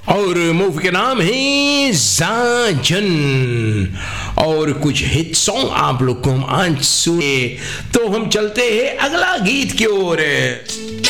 और मूवी का नाम है साजन। और कुछ हिट सॉन्ग आप लोग को हम आज सुने, तो हम चलते हैं अगला गीत की ओर।